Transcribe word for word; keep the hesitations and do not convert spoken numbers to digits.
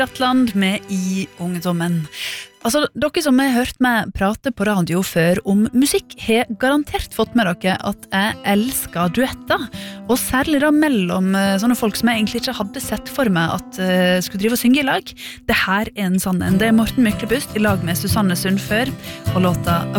Stadland med I ungdommen. Altså, dere som har hørt meg prate på radio før om musikk har garantert fått med dere at jeg elsker duetter, og særlig da mellom sånne folk som jeg egentlig ikke hadde sett for meg at uh, skulle drive og synge i lag. Det her er en sånn en. Det er Morten Myklebust i lag med Susanne Sundfør og låta